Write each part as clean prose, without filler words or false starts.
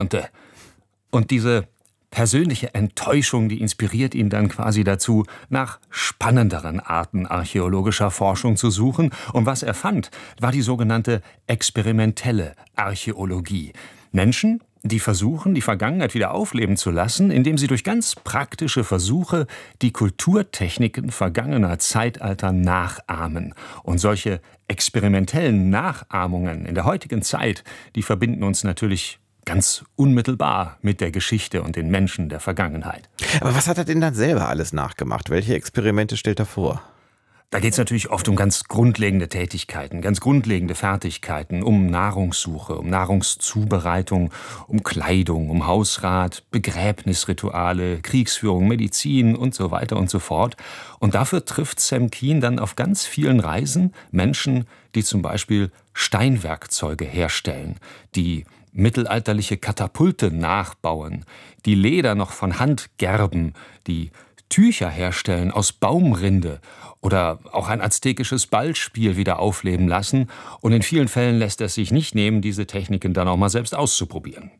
Und, äh, und diese persönliche Enttäuschung, die inspiriert ihn dann quasi dazu, nach spannenderen Arten archäologischer Forschung zu suchen. Und was er fand, war die sogenannte experimentelle Archäologie. Menschen, die versuchen, die Vergangenheit wieder aufleben zu lassen, indem sie durch ganz praktische Versuche die Kulturtechniken vergangener Zeitalter nachahmen. Und solche experimentellen Nachahmungen in der heutigen Zeit, die verbinden uns natürlich ganz unmittelbar mit der Geschichte und den Menschen der Vergangenheit. Aber was hat er denn dann selber alles nachgemacht? Welche Experimente stellt er vor? Da geht es natürlich oft um ganz grundlegende Tätigkeiten, ganz grundlegende Fertigkeiten, um Nahrungssuche, um Nahrungszubereitung, um Kleidung, um Hausrat, Begräbnisrituale, Kriegsführung, Medizin und so weiter und so fort. Und dafür trifft Sam Keen dann auf ganz vielen Reisen Menschen, die zum Beispiel Steinwerkzeuge herstellen, die mittelalterliche Katapulte nachbauen, die Leder noch von Hand gerben, die Tücher herstellen aus Baumrinde oder auch ein aztekisches Ballspiel wieder aufleben lassen. Und in vielen Fällen lässt es sich nicht nehmen, diese Techniken dann auch mal selbst auszuprobieren.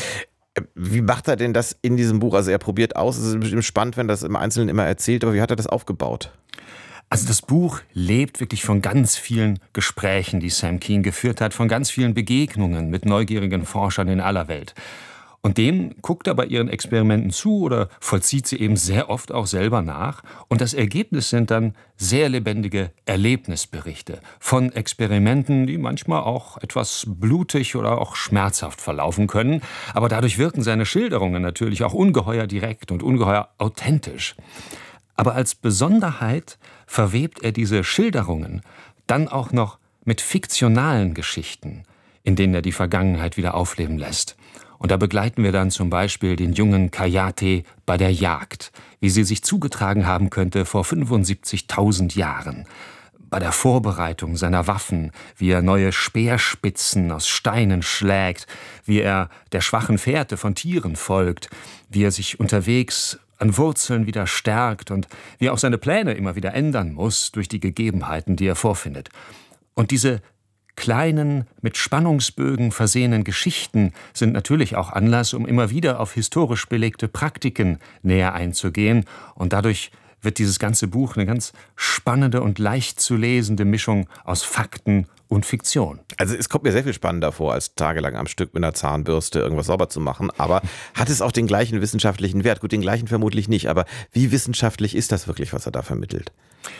Wie macht er denn das in diesem Buch? Also er probiert aus, es ist bestimmt spannend, wenn das im Einzelnen immer erzählt, aber wie hat er das aufgebaut? Also das Buch lebt wirklich von ganz vielen Gesprächen, die Sam Keen geführt hat, von ganz vielen Begegnungen mit neugierigen Forschern in aller Welt. Und denen guckt er bei ihren Experimenten zu oder vollzieht sie eben sehr oft auch selber nach. Und das Ergebnis sind dann sehr lebendige Erlebnisberichte von Experimenten, die manchmal auch etwas blutig oder auch schmerzhaft verlaufen können. Aber dadurch wirken seine Schilderungen natürlich auch ungeheuer direkt und ungeheuer authentisch. Aber als Besonderheit verwebt er diese Schilderungen dann auch noch mit fiktionalen Geschichten, in denen er die Vergangenheit wieder aufleben lässt. Und da begleiten wir dann zum Beispiel den jungen Kayate bei der Jagd, wie sie sich zugetragen haben könnte vor 75.000 Jahren. Bei der Vorbereitung seiner Waffen, wie er neue Speerspitzen aus Steinen schlägt, wie er der schwachen Fährte von Tieren folgt, wie er sich unterwegs an Wurzeln wieder stärkt und wie er auch seine Pläne immer wieder ändern muss durch die Gegebenheiten, die er vorfindet. Und diese kleinen, mit Spannungsbögen versehenen Geschichten sind natürlich auch Anlass, um immer wieder auf historisch belegte Praktiken näher einzugehen. Und dadurch wird dieses ganze Buch eine ganz spannende und leicht zu lesende Mischung aus Fakten und Fiktion. Also es kommt mir sehr viel spannender vor, als tagelang am Stück mit einer Zahnbürste irgendwas sauber zu machen. Aber hat es auch den gleichen wissenschaftlichen Wert? Gut, den gleichen vermutlich nicht. Aber wie wissenschaftlich ist das wirklich, was er da vermittelt?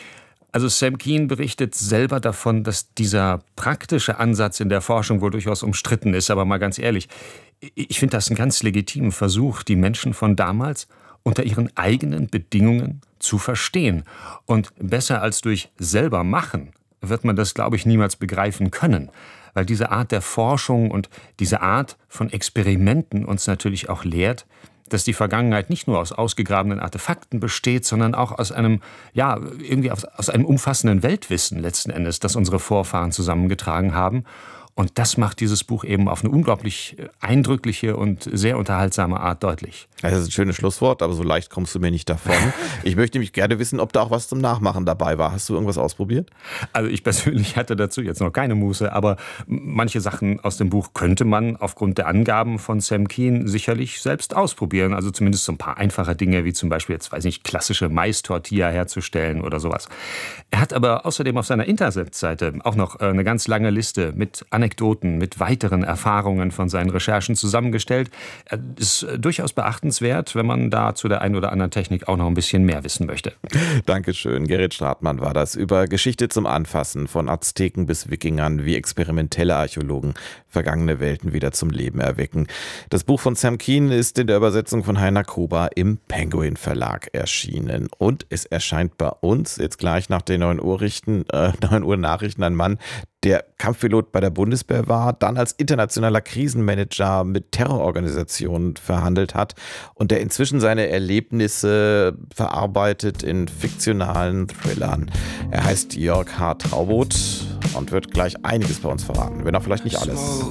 Also Sam Keen berichtet selber davon, dass dieser praktische Ansatz in der Forschung wohl durchaus umstritten ist. Aber mal ganz ehrlich, ich finde das einen ganz legitimen Versuch, die Menschen von damals unter ihren eigenen Bedingungen zu verstehen. Und besser als durch selber machen wird man das, glaube ich, niemals begreifen können. Weil diese Art der Forschung und diese Art von Experimenten uns natürlich auch lehrt, dass die Vergangenheit nicht nur aus ausgegrabenen Artefakten besteht, sondern auch aus einem, ja, irgendwie aus einem umfassenden Weltwissen letzten Endes, das unsere Vorfahren zusammengetragen haben. Und das macht dieses Buch eben auf eine unglaublich eindrückliche und sehr unterhaltsame Art deutlich. Das ist ein schönes Schlusswort, aber so leicht kommst du mir nicht davon. Ich möchte nämlich gerne wissen, ob da auch was zum Nachmachen dabei war. Hast du irgendwas ausprobiert? Also ich persönlich hatte dazu jetzt noch keine Muße, aber manche Sachen aus dem Buch könnte man aufgrund der Angaben von Sam Keen sicherlich selbst ausprobieren. Also zumindest so ein paar einfache Dinge, wie zum Beispiel jetzt, weiß nicht, klassische Mais-Tortilla herzustellen oder sowas. Er hat aber außerdem auf seiner Internetseite auch noch eine ganz lange Liste mit Anekdoten, mit weiteren Erfahrungen von seinen Recherchen zusammengestellt. Ist durchaus beachtenswert, wenn man da zu der einen oder anderen Technik auch noch ein bisschen mehr wissen möchte. Dankeschön. Gerrit Stratmann war das über Geschichte zum Anfassen, von Azteken bis Wikingern, wie experimentelle Archäologen vergangene Welten wieder zum Leben erwecken. Das Buch von Sam Keen ist in der Übersetzung von Heiner Kober im Penguin Verlag erschienen. Und es erscheint bei uns jetzt gleich nach den 9 Uhr Nachrichten ein Mann, der Kampfpilot bei der Bundeswehr war, dann als internationaler Krisenmanager mit Terrororganisationen verhandelt hat und der inzwischen seine Erlebnisse verarbeitet in fiktionalen Thrillern. Er heißt Jörg H. Traubot und wird gleich einiges bei uns verraten, wenn auch vielleicht nicht alles.